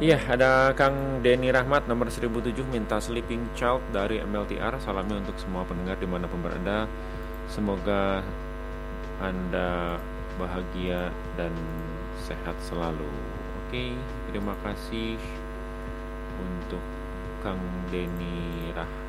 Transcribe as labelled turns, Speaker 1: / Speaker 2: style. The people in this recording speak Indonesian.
Speaker 1: Ya, ada Kang Denny Rahmat nomor 1007 minta Sleeping Child dari MLTR. Salamnya untuk semua pendengar dimanapun berada. Semoga Anda bahagia dan sehat selalu. Oke, terima kasih untuk Kang Denny Rahmat.